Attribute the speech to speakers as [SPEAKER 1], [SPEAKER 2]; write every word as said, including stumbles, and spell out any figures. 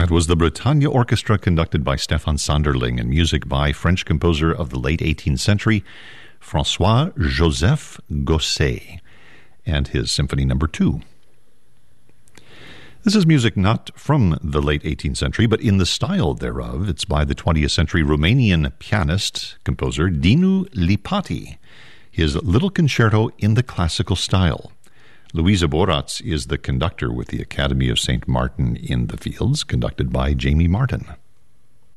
[SPEAKER 1] That was the Bretagne Orchestra, conducted by Stefan Sanderling, and music by French composer of the late eighteenth century, François-Joseph Gosset, and his Symphony Number Two. This is music not from the late eighteenth century, but in the style thereof. It's by the twentieth century Romanian pianist, composer Dinu Lipati, his Little Concerto in the Classical Style. Luisa Boratz is the conductor with the Academy of Saint Martin in the Fields, conducted by Jamie Martin.